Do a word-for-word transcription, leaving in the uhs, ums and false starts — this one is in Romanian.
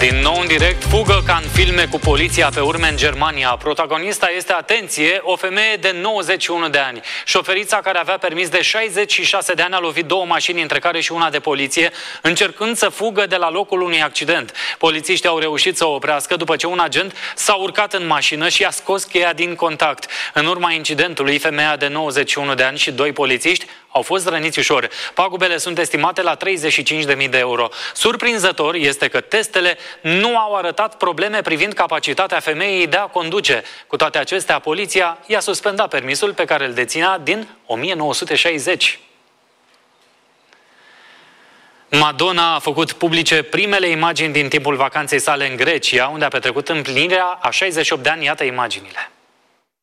Din nou în direct, fugă ca în filme cu poliția pe urme în Germania. Protagonista este, atenție, o femeie de nouăzeci și unu de ani. Șoferița, care avea permis de șaizeci și șase de ani, a lovit două mașini, între care și una de poliție, încercând să fugă de la locul unui accident. Polițiștii au reușit să o oprească după ce un agent s-a urcat în mașină și a scos cheia din contact. În urma incidentului, femeia de nouăzeci și unu de ani și doi polițiști au fost răniți ușor. Pagubele sunt estimate la treizeci și cinci de mii de euro. Surprinzător este că testele nu au arătat probleme privind capacitatea femeii de a conduce. Cu toate acestea, poliția i-a suspendat permisul pe care îl deținea din o mie nouă sute șaizeci. Madonna a făcut publice primele imagini din timpul vacanței sale în Grecia, unde a petrecut împlinirea a șaizeci și opt de ani. Iată imaginile.